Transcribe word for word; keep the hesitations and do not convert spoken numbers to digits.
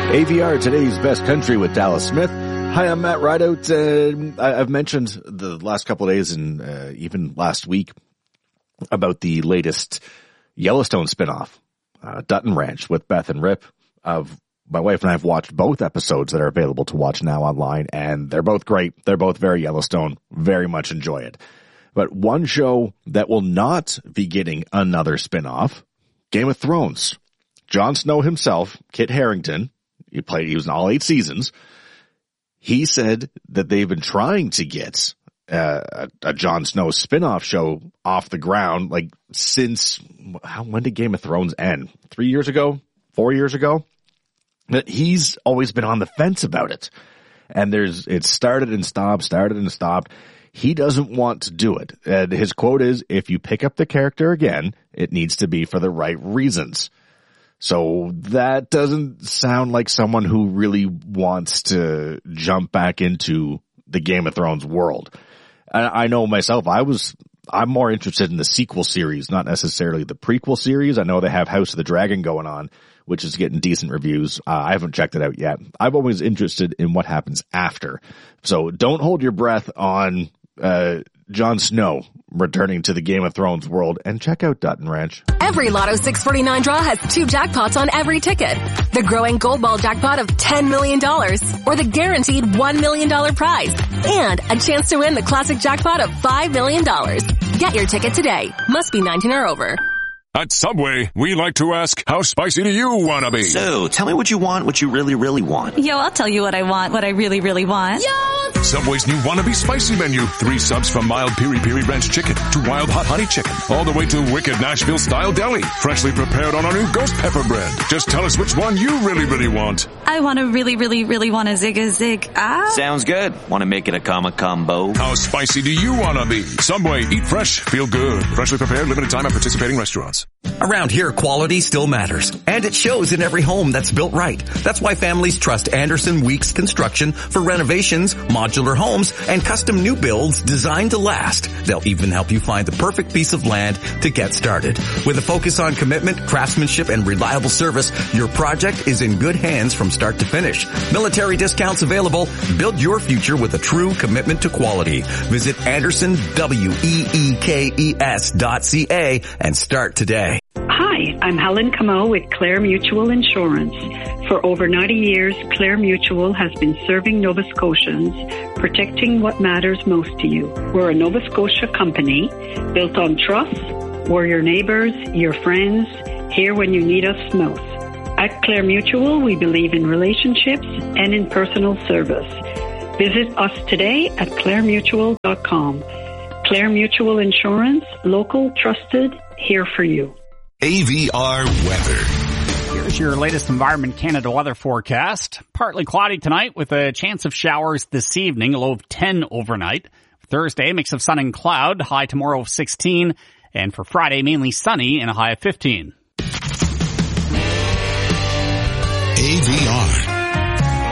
A V R, today's best country with Dallas Smith. Hi, I'm Matt Rideout. Uh, I, I've mentioned the last couple of days and uh, even last week about the latest Yellowstone spinoff, uh, Dutton Ranch with Beth and Rip. Of my wife and I have watched both episodes that are available to watch now online, and they're both great. They're both very Yellowstone. Very much enjoy it. But one show that will not be getting another spinoff, Game of Thrones. Jon Snow himself, Kit Harington, he played, he was in all eight seasons. He said that they've been trying to get uh, a, a Jon Snow spinoff show off the ground, like since, how, when did Game of Thrones end? Three years ago? Four years ago? That he's always been on the fence about it. And there's, it started and stopped, started and stopped. He doesn't want to do it. And his quote is, if you pick up the character again, it needs to be for the right reasons. So that doesn't sound like someone who really wants to jump back into the Game of Thrones world. I, I know myself, I was, I'm more interested in the sequel series, not necessarily the prequel series. I know they have House of the Dragon going on, which is getting decent reviews. Uh, I haven't checked it out yet. I'm always interested in what happens after. So don't hold your breath on uh Jon Snow returning to the Game of Thrones world, and check out Dutton Ranch. Every Lotto six forty-nine draw has two jackpots on every ticket. The growing Gold Ball jackpot of ten million dollars, or the guaranteed one million dollars prize, and a chance to win the classic jackpot of five million dollars. Get your ticket today. Must be nineteen or over. At Subway, we like to ask, how spicy do you want to be? So, tell me what you want, what you really, really want. Yo, I'll tell you what I want, what I really, really want. Yo! Subway's new Wannabe Spicy menu. Three subs from mild piri-piri ranch chicken to wild hot honey chicken. All the way to wicked Nashville-style deli. Freshly prepared on our new ghost pepper bread. Just tell us which one you really, really want. I want to really, really, really want a zig-a-zig. Ah. Sounds good. Want to make it a comma combo? How spicy do you want to be? Subway, eat fresh, feel good. Freshly prepared, limited time at participating restaurants. Around here, quality still matters, and it shows in every home that's built right. That's why families trust Anderson Weeks Construction for renovations, modular homes, and custom new builds designed to last. They'll even help you find the perfect piece of land to get started. With a focus on commitment, craftsmanship, and reliable service, your project is in good hands from start to finish. Military discounts available. Build your future with a true commitment to quality. Visit Anderson Weeks dot C A and start today. Hi, I'm Helen Camo with Clare Mutual Insurance. For over ninety years, Clare Mutual has been serving Nova Scotians, protecting what matters most to you. We're a Nova Scotia company built on trust. We're your neighbors, your friends, here when you need us most. At Clare Mutual, we believe in relationships and in personal service. Visit us today at clare mutual dot com. Clare Mutual Insurance, local, trusted, here for you. A V R weather. Here's your latest Environment Canada weather forecast. Partly cloudy tonight with a chance of showers this evening, a low of ten overnight. Thursday, mix of sun and cloud, high tomorrow of sixteen. And for Friday, mainly sunny and a high of fifteen.